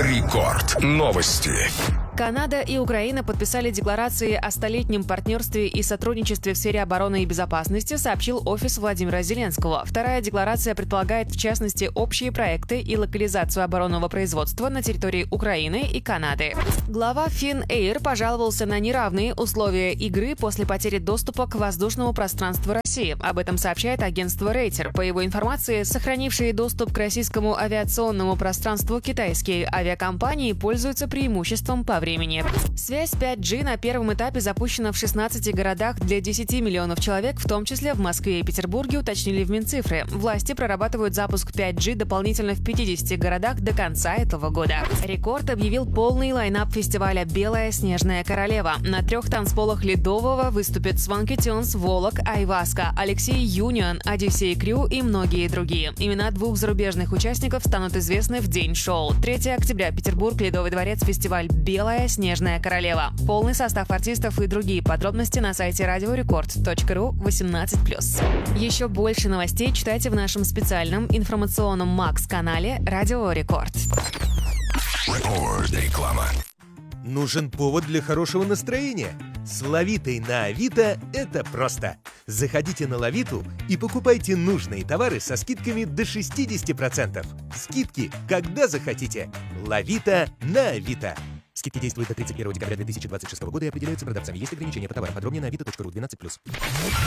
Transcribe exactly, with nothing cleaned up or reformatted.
Рекорд. Новости. Канада и Украина подписали декларации о столетнем партнерстве и сотрудничестве в сфере обороны и безопасности, сообщил офис Владимира Зеленского. Вторая декларация предполагает, в частности, общие проекты и локализацию оборонного производства на территории Украины и Канады. Глава Finnair пожаловался на неравные условия игры после потери доступа к воздушному пространству России. Об этом сообщает агентство Рейтер. По его информации, сохранившие доступ к российскому авиационному пространству китайские авиакомпании пользуются преимуществом по времени. Связь пять джи на первом этапе запущена в шестнадцати городах для десяти миллионов человек, в том числе в Москве и Петербурге, уточнили в Минцифры. Власти прорабатывают запуск пять джи дополнительно в пятидесяти городах до конца этого года. Рекорд объявил полный лайнап фестиваля «Белая снежная королева». На трех танцполах Ледового выступят Swanky Tunes, Волок, Айваска, Алексей Юнион, Одиссей Крю и многие другие. Имена двух зарубежных участников станут известны в день шоу. третьего октября, Петербург, Ледовый дворец, фестиваль «Белая снежная королева». Полный состав артистов и другие подробности на сайте радиорекорд точка ру восемнадцать плюс. Еще больше новостей читайте в нашем специальном информационном Макс-канале «Радио Рекорд». Реклама. Нужен повод для хорошего настроения? С Лавитой на Авито это просто. Заходите на Лавиту и покупайте нужные товары со скидками до шестидесяти процентов. Скидки, когда захотите. Лавита на Авито. Скидки действуют до тридцать первого декабря две тысячи двадцать шестого года и определяются продавцами. Есть ограничения по товарам. Подробнее на авито точка ру двенадцать плюс.